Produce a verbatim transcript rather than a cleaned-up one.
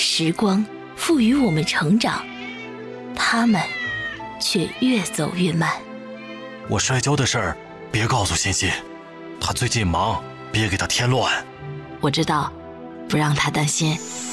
时光赋予我们成长，他们却越走越慢。 我摔跤的事儿别告诉欣欣，他最近忙，别给他添乱。 我知道，不让他担心。